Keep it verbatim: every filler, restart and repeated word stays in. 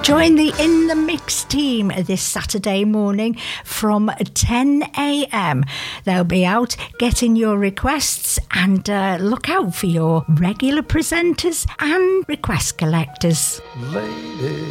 Join the In The Mix team this Saturday morning from ten a.m. They'll be out getting your requests, and uh, look out for your regular presenters and request collectors. Lady.